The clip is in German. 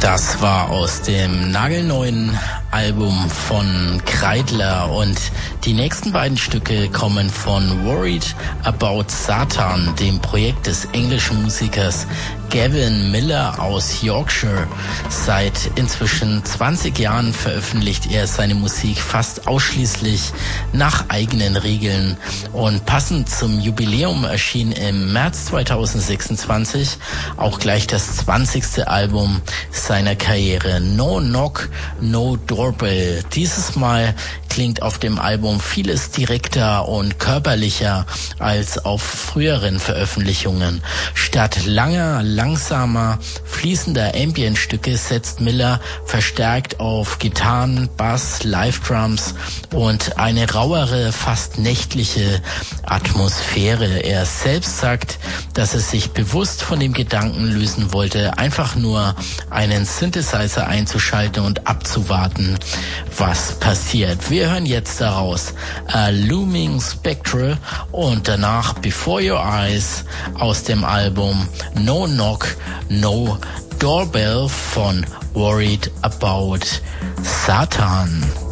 Das war aus dem nagelneuen Album von Kreidler und die nächsten beiden Stücke kommen von Worried About Satan, dem Projekt des englischen Musikers Gavin Miller aus Yorkshire. Seit inzwischen 20 Jahren veröffentlicht er seine Musik fast ausschließlich nach eigenen Regeln und passend zum Jubiläum erschien im März 2026 auch gleich das 20. Album seiner Karriere, No Knock, No Doorbell. Dieses Mal klingt auf dem Album vieles direkter und körperlicher als auf früheren Veröffentlichungen. Statt langer, langsamer, fließender Ambient-Stücke setzt Miller verstärkt auf Gitarren, Bass, Live-Drums und eine rauere, fast nächtliche Atmosphäre. Er selbst sagt, dass er sich bewusst von dem Gedanken lösen wollte, einfach nur einen Synthesizer einzuschalten und abzuwarten, was passiert. Wir hören jetzt daraus A Looming Spectre und danach Before Your Eyes aus dem Album No Knock, No Doorbell von Worried About Satan.